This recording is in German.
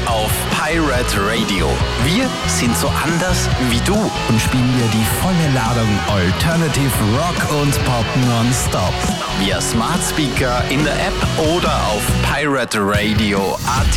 auf Pirate Radio. Wir sind so anders wie du und spielen dir die volle Ladung Alternative Rock und Pop nonstop. Via Smart Speaker, in der App oder auf pirateradio.at.